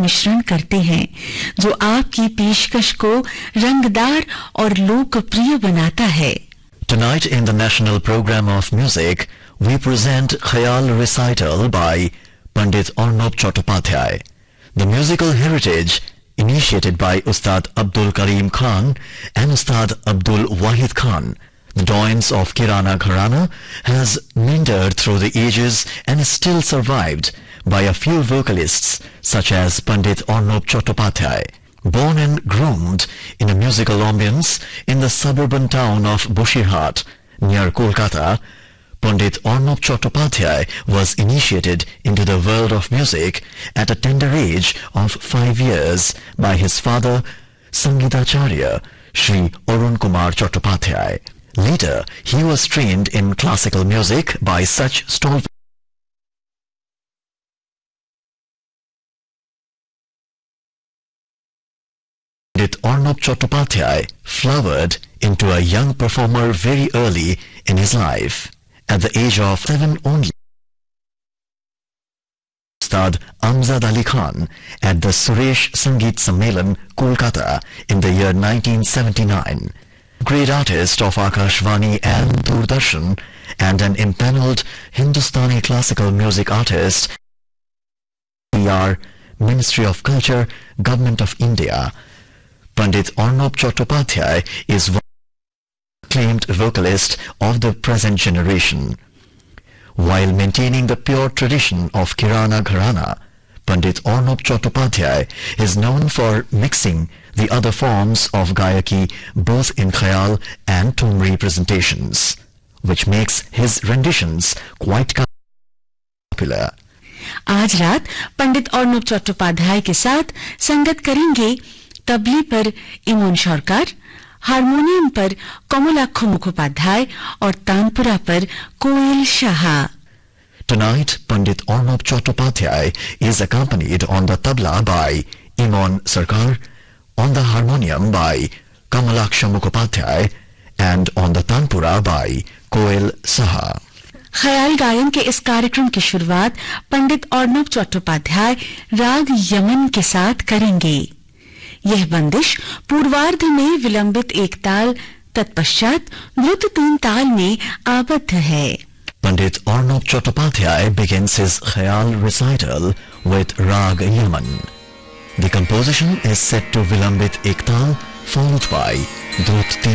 मिश्रण करते हैं जो आपकी पेशकश को रंगदार और लोकप्रिय बनाता है। Tonight in the National Program of Music, we present Khayal Recital by Pandit Arnab Chattopadhyay. The musical heritage initiated by Ustad Abdul Karim Khan and Ustad Abdul Wahid Khan, the doyens of Kirana Gharana, has meandered through the ages and is still survived by a few vocalists such as Pandit Arnab Chattopadhyay. Born and groomed in a musical ambience in the suburban town of Bushirhat near Kolkata, Pandit Arnab Chattopadhyay was initiated into the world of music at a tender age of 5 years by his father, Sangitacharya Shri Arun Kumar Chattopadhyay. Later, he was trained in classical music by such stalwart Pandit Arnab Chattopadhyay flowered into a young performer very early in his life. At the age of 7 only, Ustad Amzad Ali Khan at the Suresh Sangeet Sammelan, Kolkata in the year 1979. Great artist of Akashvani and Doordarshan and an impaneled Hindustani classical music artist, PR, Ministry of Culture, Government of India. Pandit Arnab Chattopadhyay is one acclaimed vocalist of the present generation. While maintaining the pure tradition of Kirana Gharana, Pandit Arnab Chattopadhyay is known for mixing the other forms of Gayaki both in Khayal and Tumri presentations, which makes his renditions quite popular. आज रात पंडित अर्नब चट्टोपाध्याय के साथ संगत करेंगे तबले पर इमोन सरकार, harmonium पर कमलाक्ष मुखोपाध्याय और तानपुरा पर कोयल Shah. Tonight, Pandit Arnab Chattopadhyay is accompanied on the tabla by Imon Sarkar, on the harmonium by Kamalaksha Mukhopadhyay, and on the tanpura by Koel Saha. ख्याल गायन के इस कार्यक्रम की शुरुआत पंडित अर्नब चट्टोपाध्याय राग यमन के साथ करेंगे। यह बंदिश पूर्वार्ध में विलंबित एक ताल, तत्पश्चात द्रुत 3 ताल में आबद्ध है। Pandit Arnab Chattopadhyay begins his Khayal recital with Rag Yaman. The composition is set to Vilambit Ektal followed by Drut 3